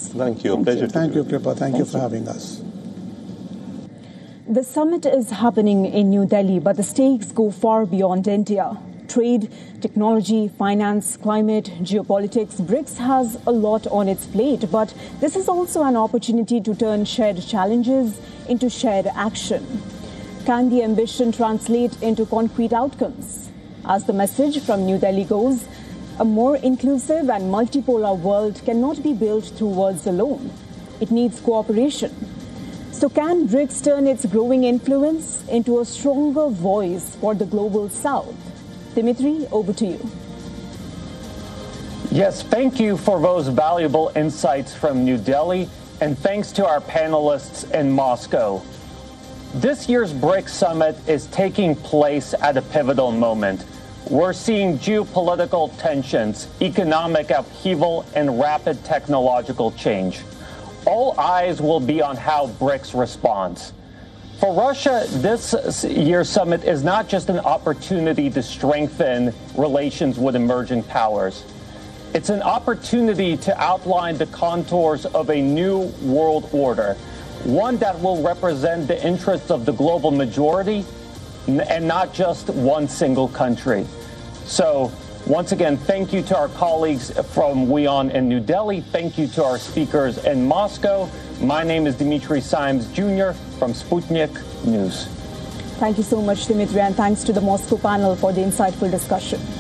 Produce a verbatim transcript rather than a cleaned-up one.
Thank you. A Thank pleasure. you. Thank you, Kripa. Thank, Thank you for you. having us. The summit is happening in New Delhi, but the stakes go far beyond India. Trade, technology, finance, climate, geopolitics. BRICS has a lot on its plate, but this is also an opportunity to turn shared challenges into shared action. Can the ambition translate into concrete outcomes? As the message from New Delhi goes, a more inclusive and multipolar world cannot be built through words alone. It needs cooperation. So can BRICS turn its growing influence into a stronger voice for the global south? Dimitri, over to you. Yes, thank you for those valuable insights from New Delhi, and thanks to our panelists in Moscow. This year's BRICS summit is taking place at a pivotal moment. We're seeing geopolitical tensions, economic upheaval, and rapid technological change. All eyes will be on how BRICS responds. For Russia, this year's summit is not just an opportunity to strengthen relations with emerging powers. It's an opportunity to outline the contours of a new world order, one that will represent the interests of the global majority and not just one single country. So, once again, thank you to our colleagues from WION in New Delhi. Thank you to our speakers in Moscow. My name is Dimitri Simes Junior from Sputnik News. Thank you so much, Dimitri, and thanks to the Moscow panel for the insightful discussion.